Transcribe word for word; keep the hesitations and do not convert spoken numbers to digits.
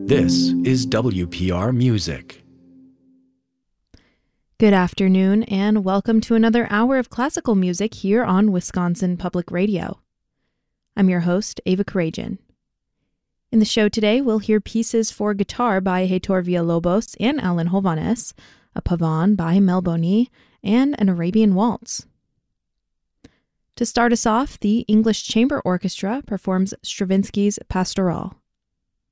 This is W P R Music. Good afternoon, and welcome to another hour of classical music here on Wisconsin Public Radio. I'm your host, Ava Karajan. In the show today, we'll hear pieces for guitar by Heitor Villalobos and Alan Hovhannes, a pavane by Mel Boni, and an Arabian waltz. To start us off, the English Chamber Orchestra performs Stravinsky's Pastoral.